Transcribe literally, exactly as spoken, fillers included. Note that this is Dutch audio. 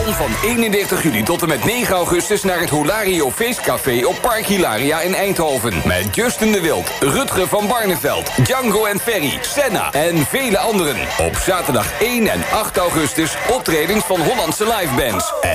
Kom van eenendertig juli tot en met negen augustus naar het Holario Feestcafé op Park Hilaria in Eindhoven. Met Justin de Wild, Rutger van Barneveld, Django en Ferry, Senna en vele anderen. Op zaterdag één en acht augustus optredens van Hollandse livebands. En